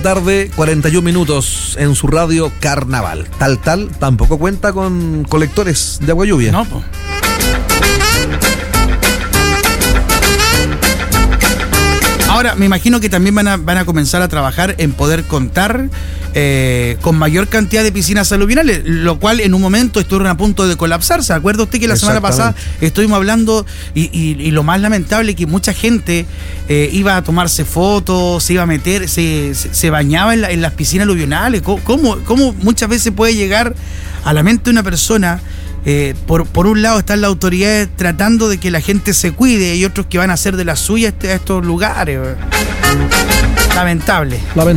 Tarde, 41 minutos en su radio Carnaval. Tal tampoco cuenta con colectores de agua lluvia. No, pues. Ahora, me imagino que también van a comenzar a trabajar en poder contar con mayor cantidad de piscinas aluviales, lo cual en un momento estuvieron a punto de colapsar. ¿Se acuerda usted que la semana pasada estuvimos hablando y lo más lamentable es que mucha gente iba a tomarse fotos, se iba a meter, se bañaba en las piscinas aluvionales? ¿Cómo muchas veces puede llegar a la mente de una persona? Por un lado están las autoridades tratando de que la gente se cuide y otros que van a hacer de las suyas a estos lugares. Lamentable.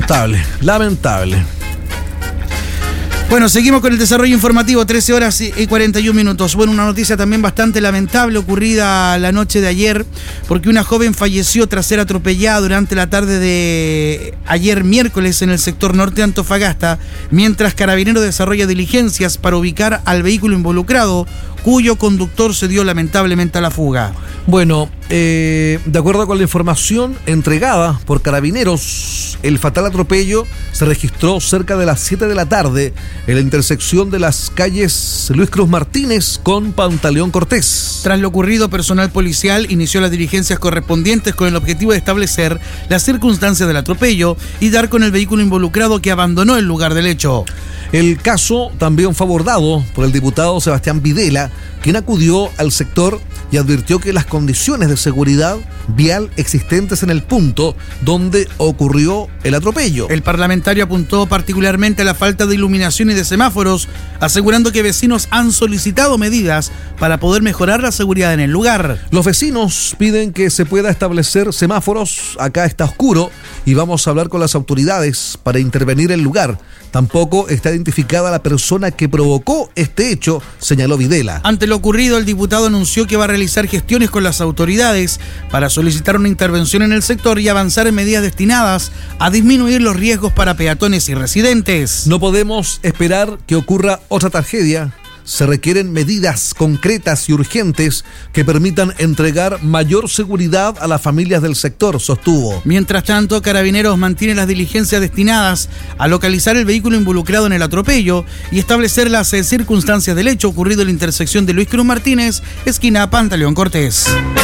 Bueno, seguimos con el desarrollo informativo, 13 horas y 41 minutos. Bueno, una noticia también bastante lamentable ocurrida la noche de ayer, porque una joven falleció tras ser atropellada durante la tarde de ayer miércoles en el sector norte de Antofagasta, mientras Carabineros desarrolla diligencias para ubicar al vehículo involucrado, cuyo conductor se dio lamentablemente a la fuga. Bueno, de acuerdo con la información entregada por Carabineros, el fatal atropello se registró cerca de las 7 de la tarde en la intersección de las calles Luis Cruz Martínez con Pantaleón Cortés. Tras lo ocurrido, personal policial inició las diligencias correspondientes con el objetivo de establecer las circunstancias del atropello y dar con el vehículo involucrado que abandonó el lugar del hecho. El caso también fue abordado por el diputado Sebastián Videla, quien acudió al sector y advirtió que las condiciones de seguridad vial existentes en el punto donde ocurrió el atropello. El parlamentario apuntó particularmente a la falta de iluminación y de semáforos, asegurando que vecinos han solicitado medidas para poder mejorar la seguridad en el lugar. Los vecinos piden que se pueda establecer semáforos. Acá está oscuro y vamos a hablar con las autoridades para intervenir el lugar. Tampoco está identificada la persona que provocó este hecho, señaló Videla. Ante lo ocurrido, el diputado anunció que va a realizar gestiones con las autoridades para solicitar una intervención en el sector y avanzar en medidas destinadas a disminuir los riesgos para peatones y residentes. No podemos esperar que ocurra otra tragedia. Se requieren medidas concretas y urgentes que permitan entregar mayor seguridad a las familias del sector, sostuvo. Mientras tanto, Carabineros mantiene las diligencias destinadas a localizar el vehículo involucrado en el atropello y establecer las circunstancias del hecho ocurrido en la intersección de Luis Cruz Martínez, esquina Pantaleón Cortés.